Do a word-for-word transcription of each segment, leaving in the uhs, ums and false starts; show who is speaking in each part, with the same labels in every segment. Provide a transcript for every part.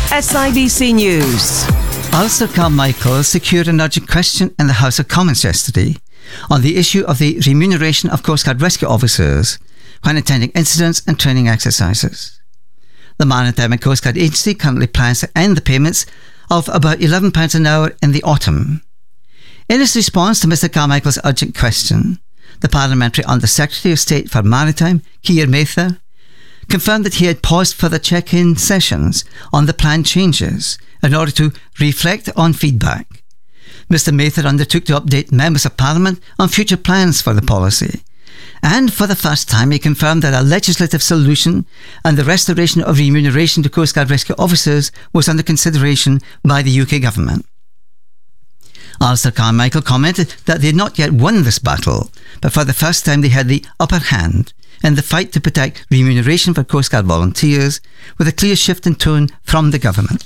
Speaker 1: S I B C News.
Speaker 2: Alistair Carmichael secured an urgent question in the House of Commons yesterday on the issue of the remuneration of Coast Guard rescue officers when attending incidents and training exercises. The Maritime and Coast Guard Agency currently plans to end the payments of about eleven pounds an hour in the autumn. In its response to Mr Carmichael's urgent question, the Parliamentary Under-Secretary of State for Maritime, Keir Mather, confirmed that he had paused further check-in sessions on the planned changes in order to reflect on feedback. Mr Mather undertook to update members of Parliament on future plans for the policy, and for the first time he confirmed that a legislative solution and the restoration of remuneration to Coast Guard rescue officers was under consideration by the U K government. Alistair Carmichael commented that they had not yet won this battle, but for the first time they had the upper hand in the fight to protect remuneration for Coast Guard volunteers, with a clear shift in tone from the government.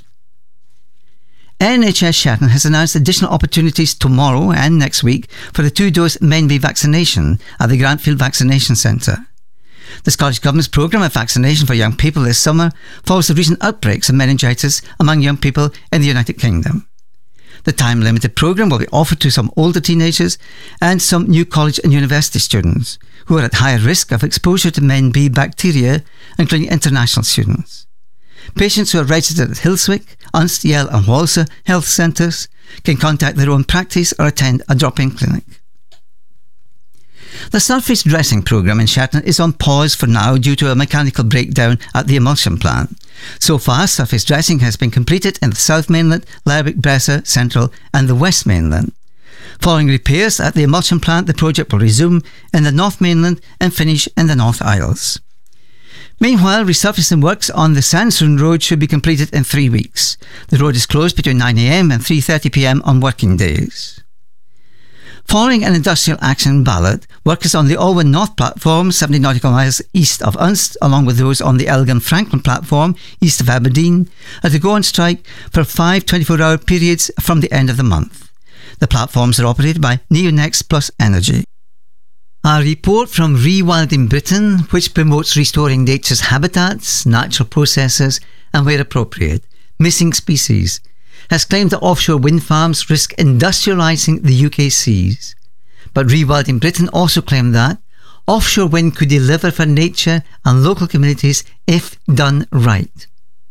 Speaker 2: N H S Shetland has announced additional opportunities tomorrow and next week for the two-dose MenB vaccination at the Grantfield Vaccination Centre. The Scottish Government's programme of vaccination for young people this summer follows the recent outbreaks of meningitis among young people in the United Kingdom. The time-limited programme will be offered to some older teenagers and some new college and university students who are at higher risk of exposure to MenB bacteria, including international students. Patients who are registered at Hillswick, Unst, Yell and Walsall health centres can contact their own practice or attend a drop-in clinic. The surface dressing programme in Shetland is on pause for now due to a mechanical breakdown at the emulsion plant. So far, surface dressing has been completed in the South Mainland, Lerwick, Bresser, Central and the West Mainland. Following repairs at the emulsion plant, the project will resume in the North Mainland and finish in the North Isles. Meanwhile, resurfacing works on the Sandstone Road should be completed in three weeks. The road is closed between nine a m and three thirty p m on working days. Following an industrial action ballot, workers on the Alwyn North platform, seventy nautical miles east of Unst, along with those on the Elgin Franklin platform, east of Aberdeen, are to go on strike for five twenty-four hour periods from the end of the month. The platforms are operated by Neonex Plus Energy. A report from Rewilding Britain, which promotes restoring nature's habitats, natural processes and, where appropriate, missing species, has claimed that offshore wind farms risk industrialising the U K seas. But Rewilding Britain also claimed that offshore wind could deliver for nature and local communities if done right.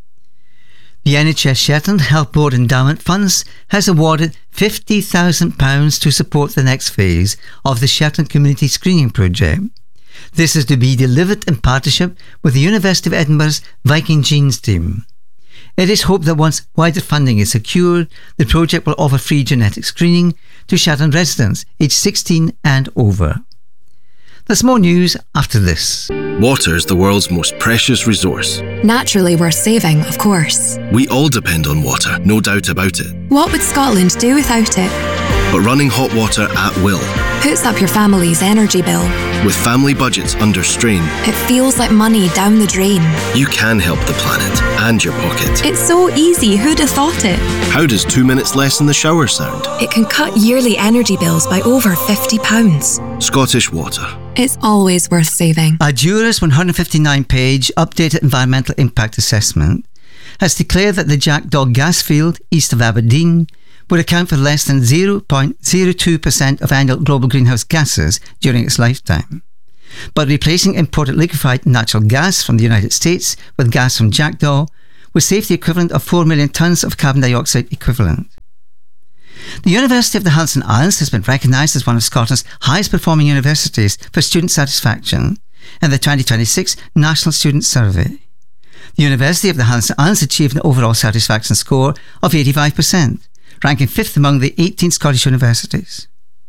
Speaker 2: The N H S Shetland Health Board Endowment Funds has awarded fifty thousand pounds to support the next phase of the Shetland Community Screening Project. This is to be delivered in partnership with the University of Edinburgh's Viking Genes team. It is hoped that once wider funding is secured, the project will offer free genetic screening to Shetland residents aged sixteen and over. There's more news after this.
Speaker 3: Water is the world's most precious resource.
Speaker 4: Naturally worth saving, of course.
Speaker 3: We all depend on water, no doubt about it.
Speaker 4: What would Scotland do without it?
Speaker 3: But running hot water at will
Speaker 4: puts up your family's energy bill.
Speaker 3: With family budgets under strain,
Speaker 4: it feels like money down the drain.
Speaker 3: You can help the planet and your pocket.
Speaker 4: It's so easy, who'd have thought it?
Speaker 3: How does two minutes less in the shower sound?
Speaker 4: It can cut yearly energy bills by over fifty pounds.
Speaker 3: Scottish Water.
Speaker 4: It's always worth saving.
Speaker 2: A Juris one hundred fifty-nine page updated environmental impact assessment has declared that the Jackdaw gas field east of Aberdeen would account for less than zero point zero two percent of annual global greenhouse gases during its lifetime. But replacing imported liquefied natural gas from the United States with gas from Jackdaw would save the equivalent of four million tonnes of carbon dioxide equivalent. The University of the Hudson Islands has been recognised as one of Scotland's highest performing universities for student satisfaction in the twenty twenty-six National Student Survey. The University of the Hudson Islands achieved an overall satisfaction score of eighty-five percent, ranking fifth among the eighteen Scottish universities.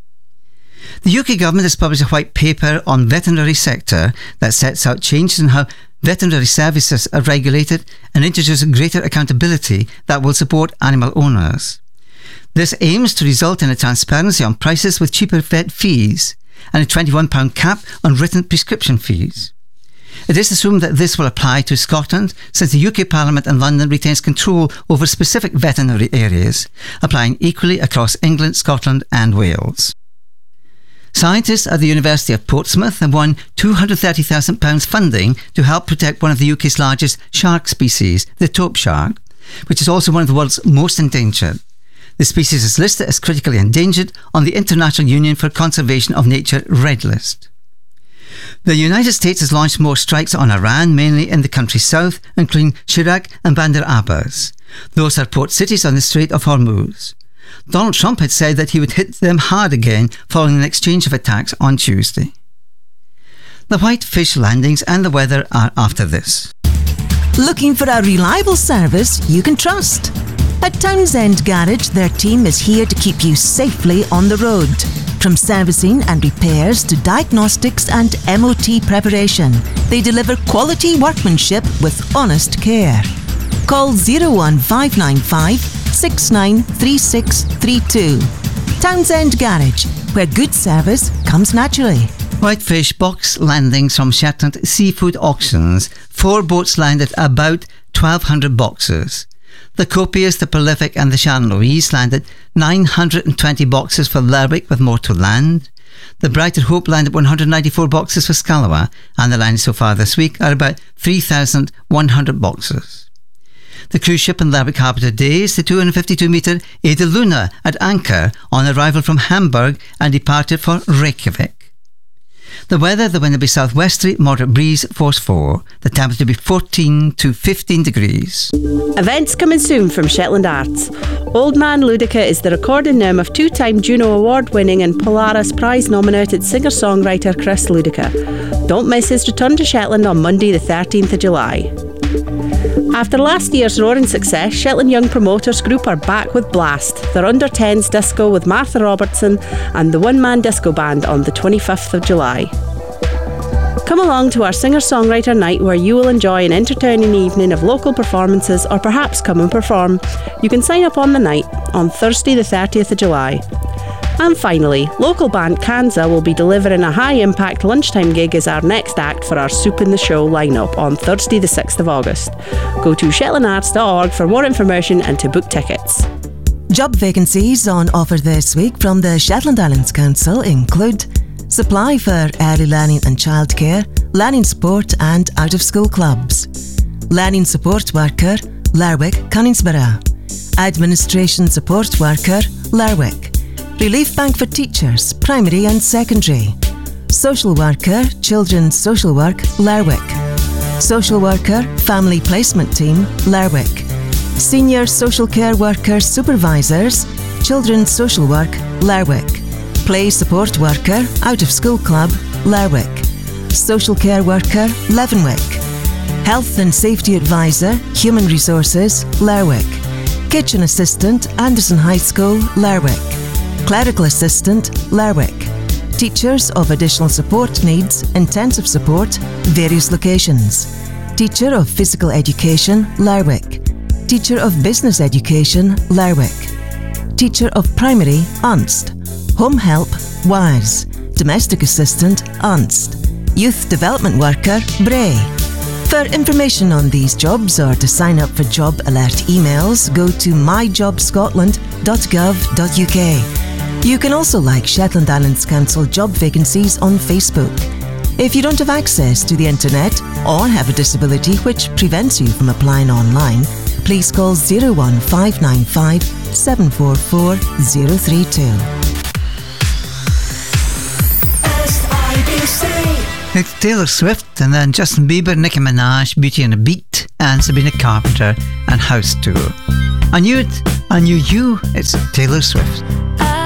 Speaker 2: The U K government has published a white paper on veterinary sector that sets out changes in how veterinary services are regulated and introduces greater accountability that will support animal owners. This aims to result in a transparency on prices with cheaper vet fees and a twenty-one pound cap on written prescription fees. It is assumed that this will apply to Scotland, since the U K Parliament and London retains control over specific veterinary areas, applying equally across England, Scotland and Wales. Scientists at the University of Portsmouth have won two hundred thirty thousand pounds funding to help protect one of the U K's largest shark species, the taupe shark, which is also one of the world's most endangered. The species is listed as critically endangered on the International Union for Conservation of Nature Red List. The United States has launched more strikes on Iran, mainly in the country's south, including Shirak and Bandar Abbas. Those are port cities on the Strait of Hormuz. Donald Trump had said that he would hit them hard again following an exchange of attacks on Tuesday. The Whitefish landings and the weather are after this.
Speaker 1: Looking for a reliable service you can trust? At Townsend Garage, their team is here to keep you safely on the road. From servicing and repairs to diagnostics and M O T preparation, they deliver quality workmanship with honest care. Call zero one five nine five, six nine three six three two. Townsend Garage, where good service comes naturally.
Speaker 2: Whitefish box landings from Shetland Seafood Auctions. Four boats landed about twelve hundred boxes. The Copious, the Prolific and the Sharon Louise landed nine hundred twenty boxes for Lerwick, with more to land. The Brighton Hope landed one hundred ninety-four boxes for Scalawa, and the landings so far this week are about three thousand one hundred boxes. The cruise ship in Lerwick Harbour today is the two hundred fifty-two metre Edeluna at anchor on arrival from Hamburg and departed for Reykjavik. The weather, the wind will be southwesterly, moderate breeze, force four. The temperature will be fourteen to fifteen degrees.
Speaker 5: Events coming soon from Shetland Arts. Old Man Ludica is the recording name of two-time Juno Award-winning and Polaris Prize-nominated singer-songwriter Chris Ludica. Don't miss his return to Shetland on Monday the thirteenth of July. After last year's roaring success, Shetland Young Promoters Group are back with Blast, their under tens disco with Martha Robertson and the one-man disco band on the twenty-fifth of July. Come along to our singer-songwriter night where you will enjoy an entertaining evening of local performances, or perhaps come and perform. You can sign up on the night on Thursday the thirtieth of July. And finally, local band Kanza will be delivering a high-impact lunchtime gig as our next act for our Soup in the Show lineup on Thursday the sixth of August. Go to shetland arts dot org for more information and to book tickets.
Speaker 1: Job vacancies on offer this week from the Shetland Islands Council include supply for early learning and childcare, learning support and out-of-school clubs, learning support worker, Lerwick, Cunningsborough, administration support worker, Lerwick, relief bank for teachers, primary and secondary, social worker, children's social work, Lerwick, social worker, family placement team, Lerwick, senior social care worker supervisors, children's social work, Lerwick, play support worker, out-of-school club, Lerwick, social care worker, Leavenwick, health and safety advisor, human resources, Lerwick, kitchen assistant, Anderson High School, Lerwick, clerical assistant, Lerwick, teachers of additional support needs, intensive support, various locations, teacher of physical education, Lerwick, teacher of business education, Lerwick, teacher of primary, Unst, home help, Wise, domestic assistant, Unst, youth development worker, Bray. For information on these jobs or to sign up for job alert emails, go to my job scotland dot gov dot u k. You can also like Shetland Islands Council job vacancies on Facebook. If you don't have access to the internet or have a disability which prevents you from applying online, please call zero one five nine five, seven four four, zero three two.
Speaker 2: It's Taylor Swift and then Justin Bieber, Nicki Minaj, Beauty and a Beat, and Sabrina Carpenter and House Tour. I knew it, I knew you, it's Taylor Swift.